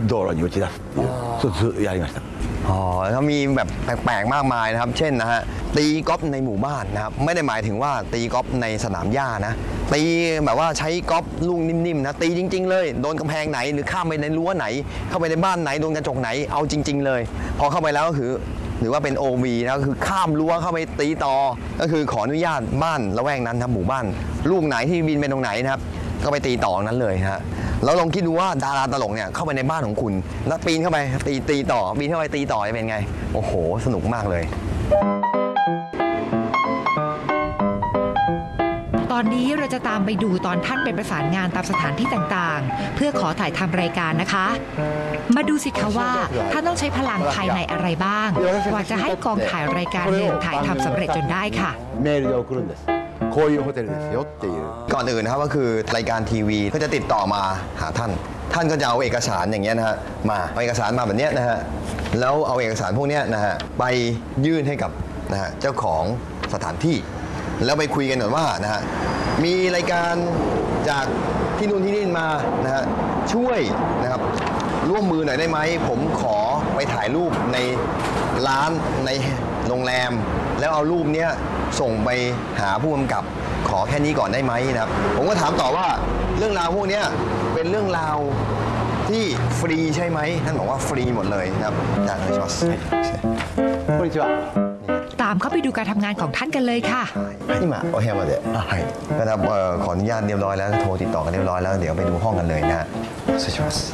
道路に打ち出すっていうそうやりましたอ๋อเขามีแบบแปลกๆมากมายนะครับเช่นนะฮะตีกอล์ฟในหมู่บ้านนะครับไม่ได้หมายถึงว่าตีกอล์ฟในสนามหญ้านะตีแบบว่าใช้กอล์ฟลูกนิ่มๆนะตีจริงๆเลยโดนกำแพงไหนหรือข้ามไปในรั้วไหนเข้าไปในบ้านไหนโดนกระจกไหนเอาจริงๆเลยพอเข้าไปแล้วก็คือหรือว่าเป็น OV นะก็คือข้ามรั้วเข้าไปตีต่อก็คือขออนุญาตบ้านละแวกนั้นครับหมู่บ้านลูกไหนที่บินไปตรงไหนนะครับก็ไปตีต่อนั้นเลยฮะแล้วลองคิดดูว่าดาราตลกเนี่ยเข้าไปในบ้านของคุณแล้วปีนเข้าไปตีต่อปีนเข้าไปตีต่อจะเป็นไงโอ้โหสนุกมากเลยตอนนี้เราจะตามไปดูตอนท่านไปประสานงานตามสถานที่ต่างๆเพื่อขอถ่ายทำรายการนะคะมาดูสิคะว่าท่านต้องใช้พลังภายในอะไรบ้างกว่าจะให้กองถ่ายรายการหนึ่งถ่ายทำสำเร็จจนได้ค่ะメールで送るんですこういうホテルですよっていうก่อนอื่นนะครับก็คือรายการทีวีก็จะติดต่อมาหาท่านก็จะเอาเอกสารอย่างเงี้ยนะฮะมาเอาเอกสารมาแบบเนี้ยนะฮะแล้วเอาเอกสารพวกเนี้ยนะฮะไปยื่นให้กับนะฮะเจ้าของสถานที่แล้วไปคุยกันก่อนว่านะฮะมีรายการจากที่นู่นที่นี่มานะฮะช่วยนะครับร่วมมือหน่อยได้ไหมผมขอไปถ่ายรูปในร้านในโรงแรมแล้วเอารูปเนี้ยส่งไปหาผู้กำกับขอแค่นี้ก่อนได้ไหมนะครับผมก็ถามต่อว่าเรื่องราวพวกนี้เป็นเรื่องราวที่ฟรีใช่ไหมท่านบอกว่าฟรีหมดเลยนะครับจากในช็อตこんにちはตามเข้าไปดูการทำงานของท่านกันเลยค่ะ今お部屋まではいนะครับขออนุญาตเรียบร้อยแล้วโทรติดต่อกันเรียบร้อยแล้วเดี๋ยวไปดูห้องกันเลยนะ失礼します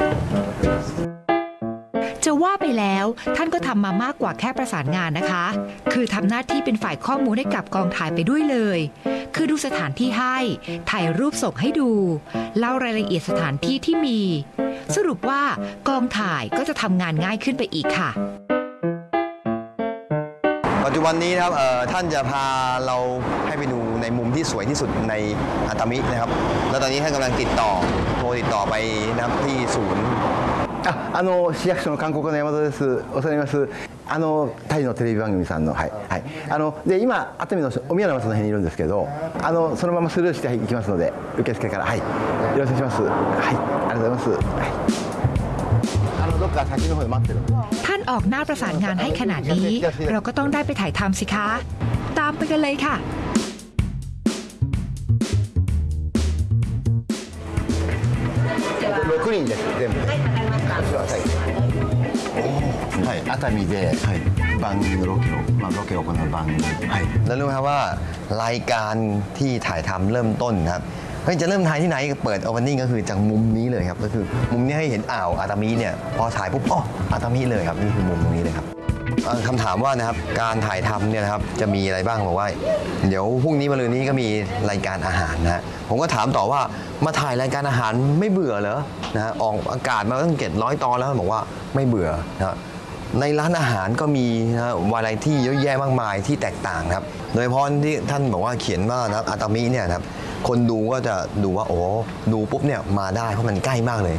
จะว่าไปแล้วท่านก็ทำมามากกว่าแค่ประสานงานนะคะคือทำหน้าที่เป็นฝ่ายข้อมูลให้กับกองถ่ายไปด้วยเลยคือดูสถานที่ให้ถ่ายรูปส่งให้ดูเล่ารายละเอียดสถานที่ที่มีสรุปว่ากองถ่ายก็จะทำงานง่ายขึ้นไปอีกค่ะปัจจุบันนี้นะครับท่านจะพาเราให้ไปดูในมุมที่สวยที่สุดในอาตามินะครับแล้วตอนนี้ท่านกำลังโทรติดต่อไปนะครับที่ศูนย์市役所の韓国の山田です。お世話になります。タイのテレビ番組さんのはいはい。で今熱海のお宮の松の辺にいるんですけど、そのままスルーして行きますので受付からはいよろしくお願いします。はいありがとうございます。はい。どっか先の方で待ってる。 ท่านออกหน้าประสานงานให้ขนาดนี้เราก็ต้องได้ไปถ่ายทำสิคะตามไปกันเลยค่ะ 6人です全部はい熱海で番組のロケを行う番組แล้วรู้ไหมครับว่ารายการที่ถ่ายทำเริ่มต้นครับจะเริ่มถ่ายที่ไหนเปิดโอเปนนิ่งก็คือจากมุมนี้เลยครับก็คือมุมนี้ให้เห็นอ่าวอาตามิเนี่ยพอถ่ายปุ๊บอาตามิเลยครับนี่คือมุมตรงนี้เลยครับคำถามว่านะครับการถ่ายทำเนี่ยนะครับจะมีอะไรบ้างบอกว่าเดี๋ยวพรุ่งนี้มะรืนนี้ก็มีรายการอาหารนะผมก็ถามต่อว่ามาถ่ายรายการอาหารไม่เบื่อเหรอนะออกอากาศมาตั้ง700 ตอนแล้วบอกว่าไม่เบื่อนะในร้านอาหารก็มีนะวาไรตี้เยอะแยะมากมายที่แตกต่างครับโดยเฉพาะที่ท่านบอกว่าเขียนว่านะอาตามิเนี่ยนะครับคนดูก็จะดูว่าโอ้ดูปุ๊บเนี่ยมาได้เพราะมันใกล้มากเลย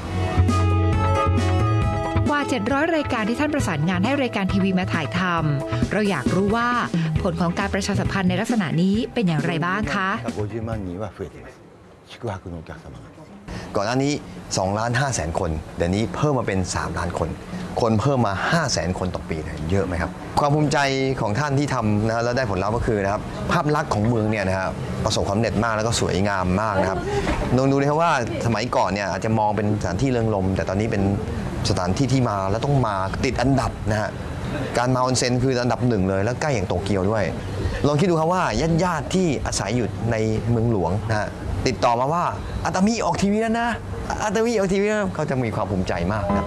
กว่า700 รายการที่ท่านประสานงานให้รายการทีวีมาถ่ายทำเราอยากรู้ว่าผลของการประชาสัมพันธ์ในลักษณะนี้เป็นอย่างไรบ้างคะ 50万人は増えています宿泊のお客様がก่อนหน้านี้2,500,000 คนเดี๋ยวนี้เพิ่มมาเป็น3 ล้านคนเพิ่มมา500,000 คนต่อปีเลยเยอะไหมครับความภูมิใจของท่านที่ทำนะแล้วได้ผลลัพธ์ก็คือนะครับภาพลักษณ์ของเมืองเนี่ยนะครับประสบความสำเร็จมากแล้วก็สวยงามมากนะครับลองดูนะครับว่าสมัยก่อนเนี่ยอาจจะมองเป็นสถานที่เริงรมย์แต่ตอนนี้เป็นสถานที่ที่มาแล้วต้องมาติดอันดับนะฮะการมาออนเซ็นคืออันดับ1เลยแล้วใกล้อย่างโตเกียวด้วยลองคิดดูครับว่าญาติที่อาศัยอยู่ในเมืองหลวงนะฮะติดต่อมาว่าอาตามิออกทีวีแล้วนะอาตามิออกทีวีแล้วเขาจะมีความภูมิใจมากครับ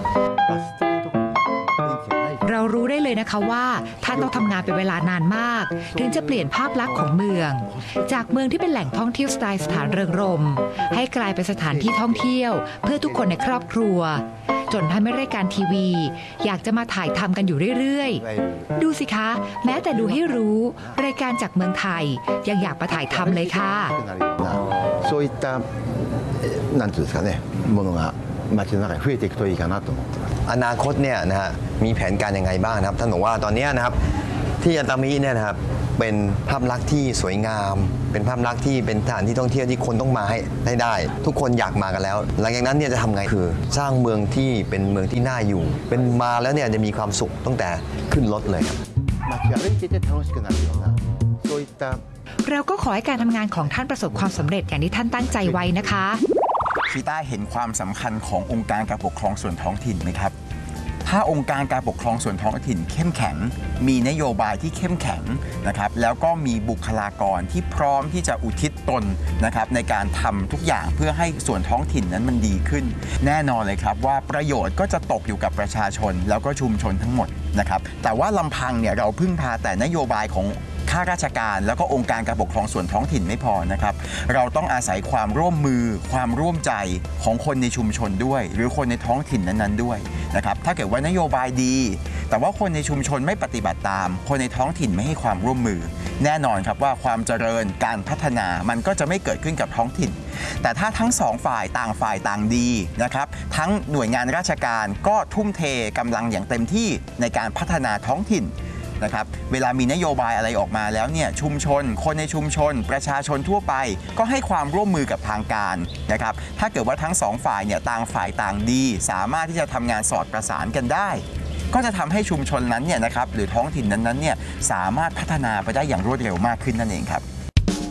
เรารู้ได้เลยนะคะว่าท่านต้องทำงานเป็นเวลานานมากถึงจะเปลี่ยนภาพลักษณ์ของเมืองจากเมืองที่เป็นแหล่งท่องเที่ยวสไตล์สถานเริงรมย์ให้กลายเป็นสถานที่ท่องเที่ยวเพื่อทุกคนในครอบครัวจนทำให้รายการทีวีอยากจะมาถ่ายทำกันอยู่เรื่อยๆดูสิคะแม้แต่ดูให้รู้รายการจากเมืองไทยยังอยากมาถ่ายทำเลยค่ะそういったなんていうんですかねものが街の中に増えていくといいかなと思ってますอนาคตเนี่ยนะฮะมีแผนการยังไงบ้างนะครับท่านบอกว่าตอนนี้นะครับทที่อันตามิเนี่ยนะครับเป็นภาพลักษณ์ที่สวยงาม เป็นภาพลักษณ์ที่เป็นสถานที่ท่องเที่ยวที่คนต้องมาให้ได้ ทุกคนอยากมากันแล้ว หลังจากนั้นเนี่ยจะทำไงคือสร้างเมืองที่เป็นเมืองที่น่าอยู่ เป็นมาแล้วเนี่ยจะมีความสุขตั้งแต่ขึ้นรถเลยครับ街歩いていて楽しくなるようなそういったเราก็ขอให้การทำงานของท่านประสบความสำเร็จอย่างที่ท่านตั้งใจไว้นะคะชีต้าเห็นความสำคัญขององค์การการปกครองส่วนท้องถิ่นไหมครับ ถ้าองค์การการปกครองส่วนท้องถิ่นเข้มแข็ง มีนโยบายที่เข้มแข็งนะครับ แล้วก็มีบุคลากรที่พร้อมที่จะอุทิศตนนะครับในการทำทุกอย่างเพื่อให้ส่วนท้องถิ่นนั้นมันดีขึ้น แน่นอนเลยครับว่าประโยชน์ก็จะตกอยู่กับประชาชนแล้วก็ชุมชนทั้งหมดนะครับ แต่ว่าลำพังเนี่ยเราพึ่งพาแต่นโยบายของข้าราชการแล้วก็องค์การการปกครองส่วนท้องถิ่นไม่พอนะครับเราต้องอาศัยความร่วมมือความร่วมใจของคนในชุมชนด้วย หรือคนในท้องถิ่นนั้นๆด้วยนะครับถ้าเกิดว่านโยบายดีแต่ว่าคนในชุมชนไม่ปฏิบัติตามคนในท้องถิ่นไม่ให้ความร่วมมือแน่นอนครับว่าความเจริญการพัฒนามันก็จะไม่เกิดขึ้นกับท้องถิ่นแต่ถ้าทั้งสองฝ่ายต่างดีนะครับทั้งหน่วยงานราชการก็ทุ่มเทกำลังอย่างเต็มที่ในการพัฒนาท้องถิ่นนะครับเวลามีนโยบายอะไรออกมาแล้วเนี่ยชุมชนคนในชุมชนประชาชนทั่วไปก็ให้ความร่วมมือกับทางการนะครับถ้าเกิดว่าทั้งสองฝ่ายเนี่ยต่างฝ่ายต่างดีสามารถที่จะทำงานสอดประสานกันได้ก็จะทำให้ชุมชนนั้นเนี่ยนะครับหรือท้องถิ่นนั้นๆเนี่ยสามารถพัฒนาไปได้อย่างรวดเร็วมากขึ้นนั่นเองครับ